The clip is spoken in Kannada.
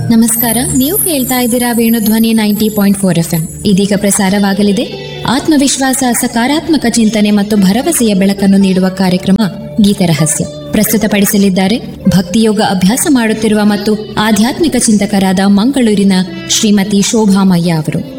ನಮಸ್ಕಾರ. ನೀವು ಕೇಳ್ತಾ ಇದ್ದೀರಾ ವೇಣುಧ್ವನಿ 90.4 FM. ಇದೀಗ ಪ್ರಸಾರವಾಗಲಿದೆ ಆತ್ಮವಿಶ್ವಾಸ, ಸಕಾರಾತ್ಮಕ ಚಿಂತನೆ ಮತ್ತು ಭರವಸೆಯ ಬೆಳಕನ್ನು ನೀಡುವ ಕಾರ್ಯಕ್ರಮ ಗೀತರಹಸ್ಯ. ಪ್ರಸ್ತುತಪಡಿಸಲಿದ್ದಾರೆ ಭಕ್ತಿಯೋಗ ಅಭ್ಯಾಸ ಮಾಡುತ್ತಿರುವ ಮತ್ತು ಆಧ್ಯಾತ್ಮಿಕ ಚಿಂತಕರಾದ ಮಂಗಳೂರಿನ ಶ್ರೀಮತಿ ಶೋಭಾಮಯ್ಯ ಅವರು.